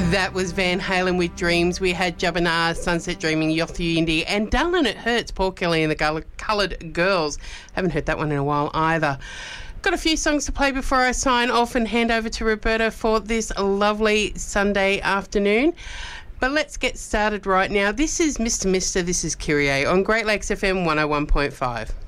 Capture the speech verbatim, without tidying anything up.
That was Van Halen with Dreams. We had Jabana, Sunset Dreaming, Yothu Indy, and Darling It Hurts, Paul Kelly and the Coloured Girls. Haven't heard that one in a while either. Got a few songs to play before I sign off and hand over to Roberta for this lovely Sunday afternoon. But let's get started right now. This is Mister Mister, this is Kyrie on Great Lakes F M one oh one point five.